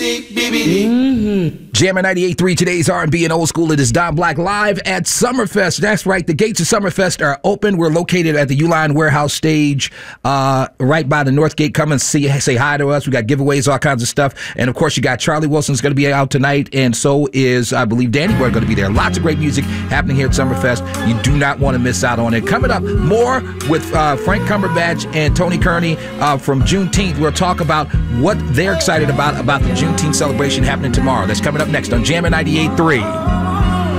Jammer 98.3, today's R&B and old school. It is Don Black live at Summerfest. That's right. The gates of Summerfest are open. We're located at the Uline Warehouse stage, right by the North Gate. Come and say hi to us. We got giveaways, all kinds of stuff. And of course, you got Charlie Wilson's going to be out tonight. And so is, I believe, Danny Boy going to be there. Lots of great music happening here at Summerfest. You do not want to miss out on it. Coming up, more with Frank Cumberbatch and Tony Kearney from Juneteenth. We'll talk about what they're excited about the Juneteenth celebration happening tomorrow. That's coming up next on Jammer 98.3.